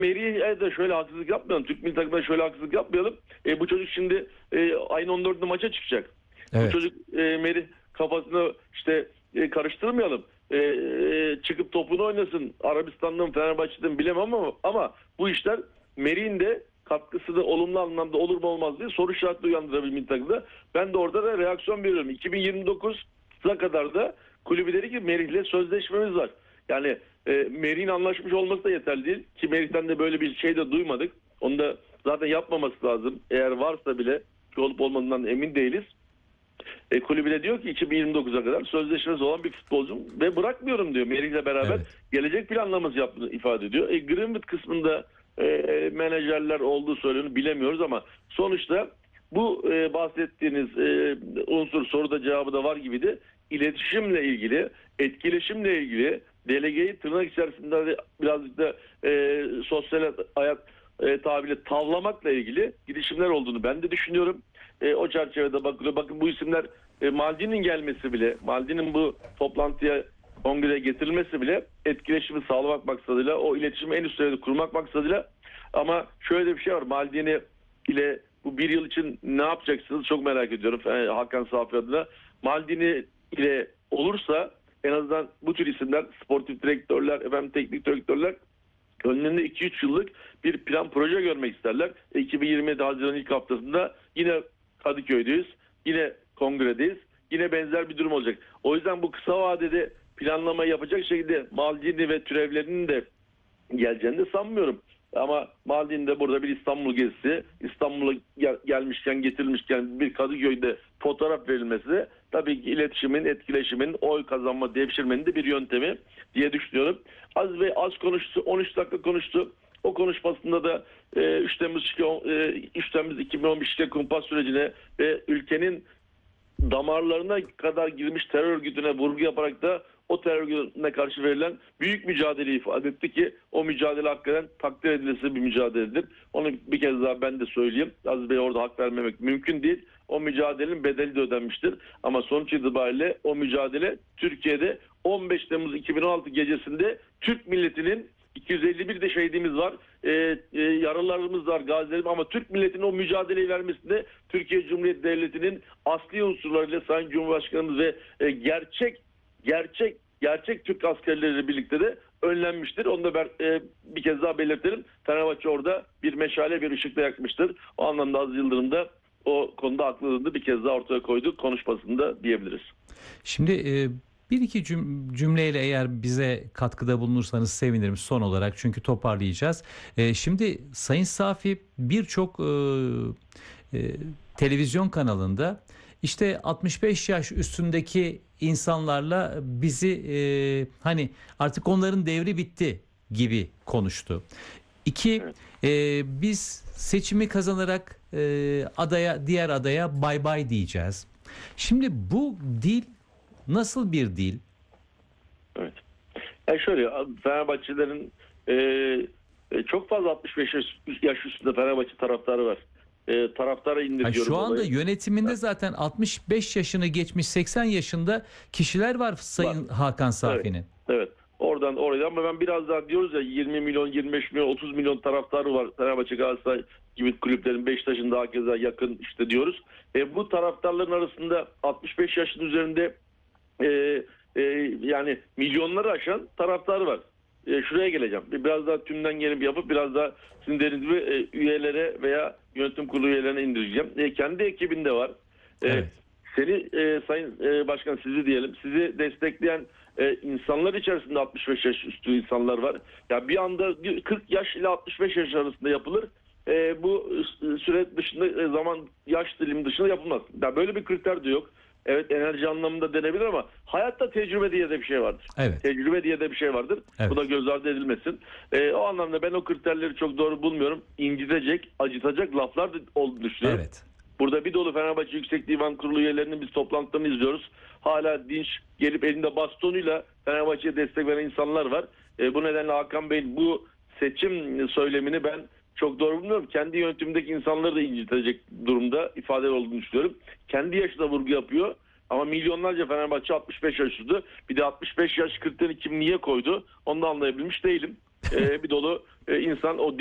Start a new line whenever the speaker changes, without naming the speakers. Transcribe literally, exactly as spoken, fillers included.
Merih'e de şöyle haksızlık yapmayalım. Türk milli takımına şöyle haksızlık yapmayalım. E, bu çocuk şimdi e, ayın on dördünde maça çıkacak. Bu
Evet.
çocuk e, Merih kafasını işte e, karıştırmayalım. E, e, çıkıp topunu oynasın. Arabistan'dan Fenerbahçe'den bilemem ama, ama bu işler Merih'in de katkısı da olumlu anlamda olur mu olmaz diye soru işaretli uyandırabilir milli takımda. Ben de orada da reaksiyon veriyorum. iki bin yirmi dokuza kadar da kulübü dedi ki Merih'le sözleşmemiz var. Yani e, Merih'in anlaşmış olması da yeterli değil. Ki Merih'ten de böyle bir şey de duymadık. Onu da zaten yapmaması lazım. Eğer varsa bile ki olup olmadığından emin değiliz. E, kulübü de diyor ki iki bin yirmi dokuza kadar sözleşmesi olan bir futbolcum ve bırakmıyorum diyor. Merih'le beraber
Evet.
gelecek planlaması yaptığını ifade ediyor. E, Greenwood kısmında e, menajerler olduğu söyleniyor, bilemiyoruz ama sonuçta bu e, bahsettiğiniz e, unsur soruda cevabı da var gibiydi. İletişimle ilgili, etkileşimle ilgili, delegeyi tırnak içerisinde birazcık da e, sosyal hayat e, tabiriyle tavlamakla ilgili girişimler olduğunu ben de düşünüyorum. E, o çerçevede bakılıyor. Bakın bu isimler e, Maldini'nin gelmesi bile, Maldini'nin bu toplantıya, kongreye getirilmesi bile etkileşimi sağlamak maksadıyla, o iletişimi en üst seviyede kurmak maksadıyla. Ama şöyle bir şey var. Maldini ile bu bir yıl için ne yapacaksınız çok merak ediyorum. Yani Hakan Safi adına. Maldini ile olursa en azından bu tür isimler, sportif direktörler, efendim teknik direktörler önlerinde iki üç yıllık bir plan proje görmek isterler. iki bin yirmi yedi Haziran ilk haftasında yine Kadıköy'deyiz. Yine kongredeyiz. Yine benzer bir durum olacak. O yüzden bu kısa vadede planlama yapacak şekilde Maldini ve türevlerinin de geleceğini de sanmıyorum. Ama Maldini'de burada bir İstanbul gezisi, İstanbul'a gel- gelmişken, getirilmişken bir Kadıköy'de fotoğraf verilmesi de tabii ki iletişimin, etkileşimin, oy kazanma, devşirmenin de bir yöntemi diye düşünüyorum. Az Bey az konuştu, on üç dakika konuştu. O konuşmasında da e, üç Temmuz, e, üç Temmuz iki bin on beş'te kumpas sürecine ve ülkenin damarlarına kadar girmiş terör örgütüne vurgu yaparak da o terör örgütüne karşı verilen büyük mücadeleyi ifade etti ki o mücadele hakikaten takdir edilesi bir mücadeledir. Onu bir kez daha ben de söyleyeyim. Aziz Bey orada hak vermemek mümkün değil. O mücadelenin bedeli de ödenmiştir. Ama sonuç itibariyle o mücadele Türkiye'de on beş Temmuz iki bin on altı gecesinde Türk milletinin iki yüz elli bir de şehidimiz var, e, e, yaralılarımız var, gazilerimiz ama Türk milletinin o mücadeleyi vermesinde Türkiye Cumhuriyeti Devleti'nin asli unsurlarıyla Sayın Cumhurbaşkanımız ve e, gerçek gerçek gerçek Türk askerleriyle birlikte de önlenmiştir. Onu da ben, e, bir kez daha belirtelim. Fenerbahçe orada bir meşale, bir ışıkla yakmıştır. O anlamda Aziz Yıldırım da o konuda haklılığını bir kez daha ortaya koydu konuşmasında diyebiliriz.
Şimdi e, bir iki cüm- cümleyle eğer bize katkıda bulunursanız sevinirim son olarak, çünkü toparlayacağız. E, şimdi Sayın Safi birçok e, e, televizyon kanalında işte altmış beş yaş üstündeki insanlarla bizi e, hani artık onların devri bitti gibi konuştu. İki,
Evet.
e, biz seçimi kazanarak e, adaya diğer adaya bay bay diyeceğiz. Şimdi bu dil nasıl bir dil?
Evet. Yani şöyle Fenerbahçelerin e, e, çok fazla altmış beş yaş, yaş üstünde Fenerbahçe taraftarı var. E, taraftara
Ha,
indiriyorum
şu anda
olayı.
yönetiminde zaten altmış beş yaşını geçmiş, seksen yaşında kişiler var Sayın
Var.
Hakan Safi'nin.
Evet. Oradan oraya ama ben biraz daha diyoruz ya yirmi milyon, yirmi beş milyon, otuz milyon taraftarı var. Fenerbahçe, Galatasaray gibi kulüplerin, Beşiktaş'ın daha keza yakın işte diyoruz. E, bu taraftarların arasında altmış beş yaşın üzerinde e, e, yani milyonları aşan taraftarı var. E, şuraya geleceğim. Biraz daha tümden gelip yapıp biraz daha sizin dediğiniz gibi e, üyelere veya yönetim kurulu üyelerine indireceğim. E, kendi ekibinde var. E,
Evet.
Seni e, Sayın e, Başkan, sizi diyelim. Sizi destekleyen e, insanlar içerisinde altmış beş yaş üstü insanlar var. Ya bir anda kırk yaş ile altmış beş yaş arasında yapılır. E, bu süre dışında, e, zaman yaş dilimi dışında yapılmaz. Ya böyle bir kriter de yok. Evet, enerji anlamında denebilir ama hayatta tecrübe diye de bir şey vardır.
Evet.
Tecrübe diye de bir şey vardır.
Evet.
Bu da göz ardı edilmesin. E, o anlamda ben o kriterleri çok doğru bulmuyorum. İncitecek, acıtacak laflar da olduğunu düşünüyorum.
Evet.
Burada bir dolu Fenerbahçe Yüksek Divan Kurulu üyelerinin biz toplantılarını izliyoruz. Hala dinç gelip elinde bastonuyla Fenerbahçe'ye destek veren insanlar var. E, bu nedenle Hakan Bey'in bu seçim söylemini ben çok doğru bulmuyorum. Kendi yönetimindeki insanları da incitecek durumda ifade olduğunu düşünüyorum. Kendi yaşına vurgu yapıyor. Ama milyonlarca Fenerbahçe altmış beş yaş üstü. Bir de altmış beş yaş kriterini kim niye koydu onu da anlayabilmiş değilim. e, bir dolu e, insan o